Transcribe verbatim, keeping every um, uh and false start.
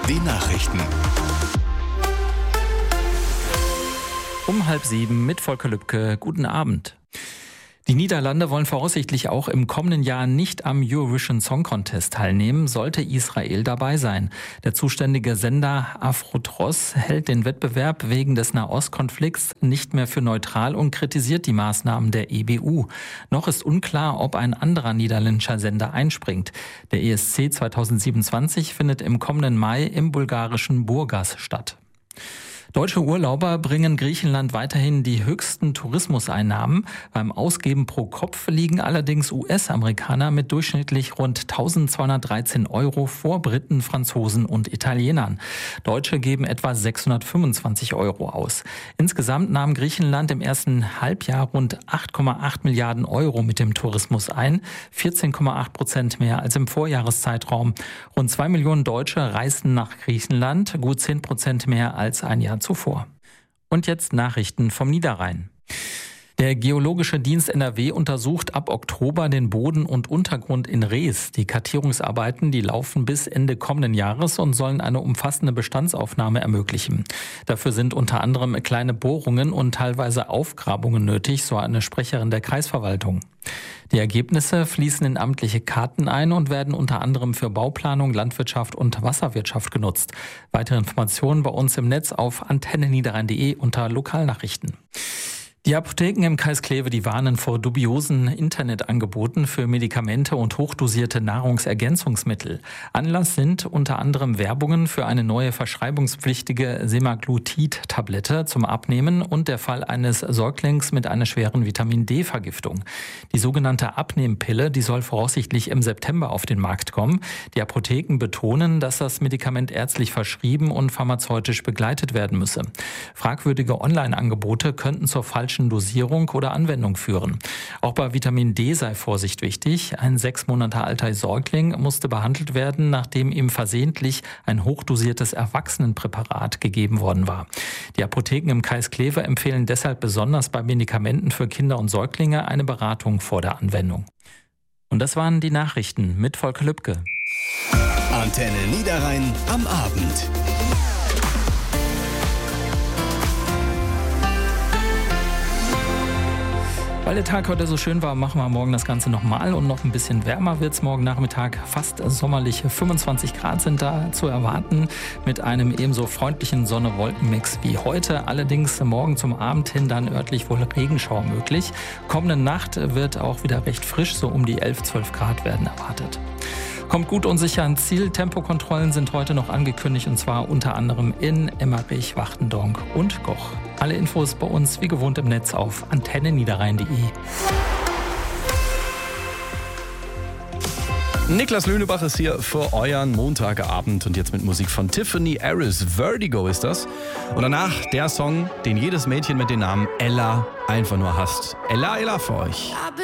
Die Nachrichten. Um halb sieben mit Volker Lübke. Guten Abend. Die Niederlande wollen voraussichtlich auch im kommenden Jahr nicht am Eurovision Song Contest teilnehmen, sollte Israel dabei sein. Der zuständige Sender Afrotros hält den Wettbewerb wegen des Nahostkonflikts nicht mehr für neutral und kritisiert die Maßnahmen der E B U. Noch ist unklar, ob ein anderer niederländischer Sender einspringt. Der E S C zweitausendsiebenundzwanzig findet im kommenden Mai im bulgarischen Burgas statt. Deutsche Urlauber bringen Griechenland weiterhin die höchsten Tourismuseinnahmen. Beim Ausgeben pro Kopf liegen allerdings U S-Amerikaner mit durchschnittlich rund eintausendzweihundertdreizehn Euro vor Briten, Franzosen und Italienern. Deutsche geben etwa sechshundertfünfundzwanzig Euro aus. Insgesamt nahm Griechenland im ersten Halbjahr rund acht Komma acht Milliarden Euro mit dem Tourismus ein, vierzehn Komma acht Prozent mehr als im Vorjahreszeitraum. Rund zwei Millionen Deutsche reisten nach Griechenland, gut zehn Prozent mehr als ein Jahr zuvor. Und jetzt Nachrichten vom Niederrhein. Der Geologische Dienst N R W untersucht ab Oktober den Boden und Untergrund in Rees. Die Kartierungsarbeiten, die laufen bis Ende kommenden Jahres und sollen eine umfassende Bestandsaufnahme ermöglichen. Dafür sind unter anderem kleine Bohrungen und teilweise Aufgrabungen nötig, so eine Sprecherin der Kreisverwaltung. Die Ergebnisse fließen in amtliche Karten ein und werden unter anderem für Bauplanung, Landwirtschaft und Wasserwirtschaft genutzt. Weitere Informationen bei uns im Netz auf antenne niederrhein punkt de unter Lokalnachrichten. Die Apotheken im Kreis Kleve, die warnen vor dubiosen Internetangeboten für Medikamente und hochdosierte Nahrungsergänzungsmittel. Anlass sind unter anderem Werbungen für eine neue verschreibungspflichtige Semaglutid-Tablette zum Abnehmen und der Fall eines Säuglings mit einer schweren Vitamin-D-Vergiftung. Die sogenannte Abnehmpille, die soll voraussichtlich im September auf den Markt kommen. Die Apotheken betonen, dass das Medikament ärztlich verschrieben und pharmazeutisch begleitet werden müsse. Fragwürdige Online-Angebote könnten zur falschen Dosierung oder Anwendung führen. Auch bei Vitamin D sei Vorsicht wichtig. Ein sechs Monate alter Säugling musste behandelt werden, nachdem ihm versehentlich ein hochdosiertes Erwachsenenpräparat gegeben worden war. Die Apotheken im Kreis Kleve empfehlen deshalb besonders bei Medikamenten für Kinder und Säuglinge eine Beratung vor der Anwendung. Und das waren die Nachrichten mit Volker Lübke. Antenne Niederrhein am Abend. Weil der Tag heute so schön war, machen wir morgen das Ganze nochmal und noch ein bisschen wärmer wird es morgen Nachmittag. Fast sommerliche fünfundzwanzig Grad sind da zu erwarten mit einem ebenso freundlichen Sonne-Wolken-Mix wie heute. Allerdings morgen zum Abend hin dann örtlich wohl Regenschauer möglich. Kommende Nacht wird auch wieder recht frisch, so um die elf, zwölf Grad werden erwartet. Kommt gut und sicher ans Ziel. Tempokontrollen sind heute noch angekündigt und zwar unter anderem in Emmerich, Wachtendonk und Goch. Alle Infos bei uns wie gewohnt im Netz auf antenne niederrhein punkt de. Niklas Lönebach ist hier für euren Montagabend und jetzt mit Musik von Tiffany Harris. Vertigo ist das. Und danach der Song, den jedes Mädchen mit dem Namen Ella einfach nur hasst. Ella, Ella für euch.